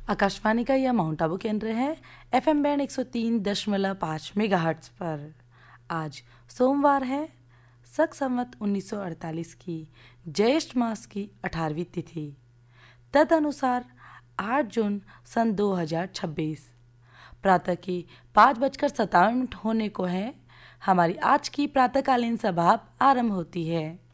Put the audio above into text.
आकाशवाणी का यह माउंट आबू केंद्र है। FM बैंड 103.5 मेगाहर्ट्ज पर। आज सोमवार है, शक संवत 1948 की ज्येष्ठ मास की 18वीं तिथि, तदनुसार 8 जून सन 2026। प्रातः की 5:57 होने को है। हमारी आज की प्रातःकालीन सभा आरंभ होती है।